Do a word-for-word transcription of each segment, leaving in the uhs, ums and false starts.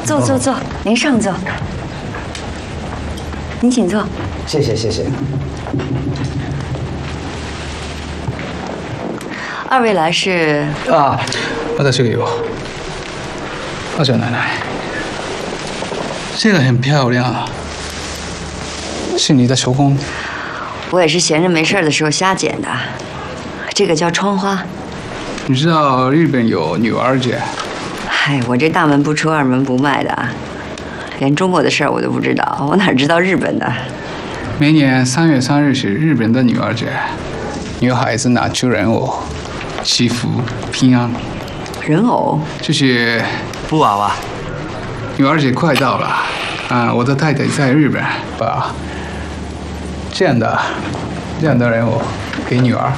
坐坐坐，您上座。您请坐。 谢谢谢谢。 二位来是？ 啊，私がよ。二小奶奶，这个很漂亮啊，是你的手工？ 我也是闲着没事的时候瞎剪的。这个叫窗花。 你知道日本有女儿节？ 嗨，我这大门不出二门不迈的，连中国的事儿我都不知道，我哪知道日本的？ 每年三月三日是日本的女儿节，女孩子拿出人偶，祈福平安。 人偶？ 就是布娃娃。 女儿节快到了，啊，我的太太在日本，把这样的这样的人偶给女儿。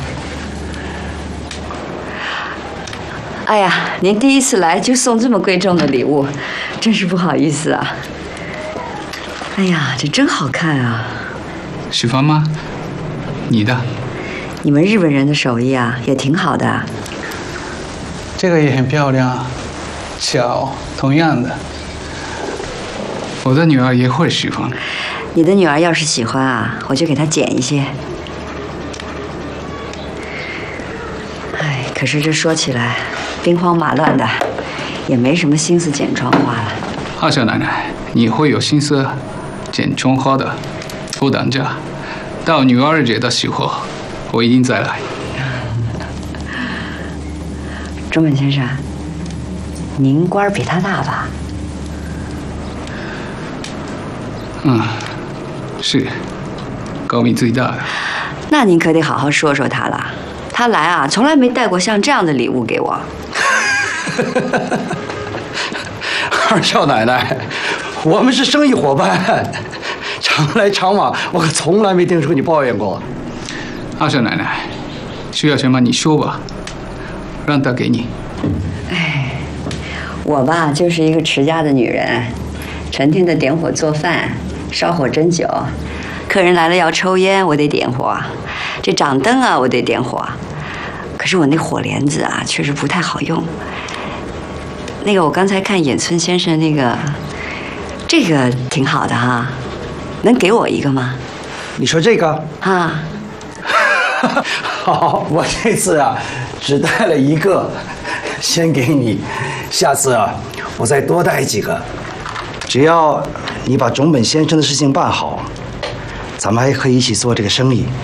哎呀，您第一次来就送这么贵重的礼物，真是不好意思啊。哎呀，这真好看啊！ 喜欢吗？你的？ 你们日本人的手艺啊，也挺好的。 这个也很漂亮，巧，同样的。我的女儿也会喜欢。 你的女儿要是喜欢啊，我就给她剪一些。哎，可是这说起来，兵荒马乱的，也没什么心思剪窗花了。 二小奶奶，你会有心思剪窗花的，不等着，到女儿节的时候，我一定再来。 中本先生，您官儿比他大吧？ 嗯，是，高密最大的。 那您可得好好说说他了。他来啊，从来没带过像这样的礼物给我。 二少奶奶，我们是生意伙伴，常来常往，我可从来没听说你抱怨过。 二少奶奶，需要什么你说吧，让他给你。 哎，我吧就是一个持家的女人，成天的点火做饭，烧火斟酒，客人来了要抽烟，我得点火；这掌灯啊，我得点火。可是我那火帘子啊，确实不太好用。那个我刚才看野村先生那个，这个挺好的哈，能给我一个吗？ 你说这个啊？ 好，我这次啊只带了一个，先给你，下次啊我再多带几个。只要你把种本先生的事情办好，咱们还可以一起做这个生意。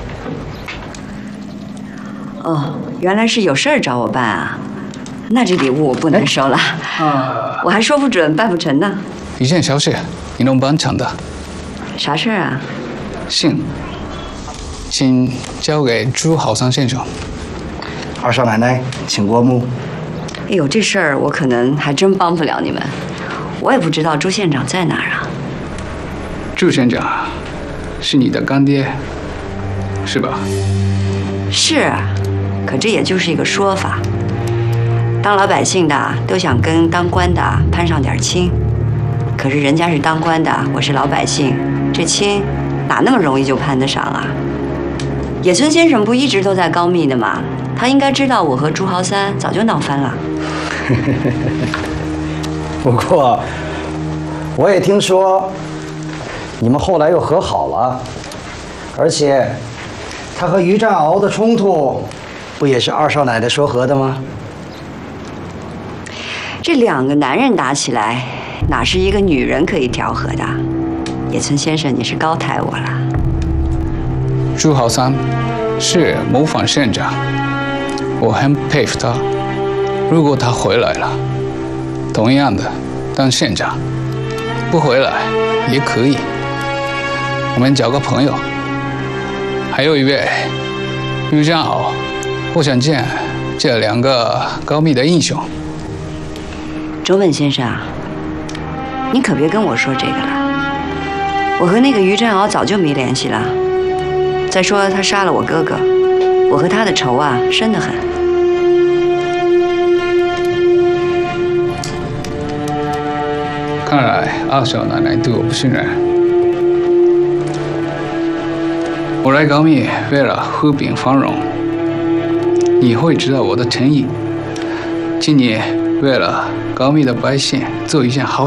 哦，原来是有事儿找我办啊，那这礼物我不能收了，啊，我还说不准办不成呢。 一件小事，你能帮成的。 啥事儿啊？ 信，信交给朱好三先生。 二少奶奶，请过目。 哎呦，这事儿我可能还真帮不了你们，我也不知道朱县长在哪儿啊。 朱县长是你的干爹，是吧？ 是，可这也就是一个说法。当老百姓的都想跟当官的攀上点亲，可是人家是当官的，我是老百姓，这亲哪那么容易就攀得上啊？野村先生不一直都在高密的吗？他应该知道我和朱豪三早就闹翻了。 不过我也听说你们后来又和好了，而且他和于占鳌的冲突，不也是二少奶奶说和的吗？ 这两个男人打起来，哪是一个女人可以调和的？野村先生，你是高抬我了。 朱豪三是模仿县长，我很佩服他。如果他回来了，同样的当县长，不回来也可以，我们交个朋友。还有一位于占鳌，我想见这两个高密的英雄。 周本先生，你可别跟我说这个了。我和那个于占鳌早就没联系了。再说他杀了我哥哥，我和他的仇啊深得很。 看来二少奶奶对我不信任。我来高密为了和平繁荣，你会知道我的诚意。请你为了高密的百姓做一件好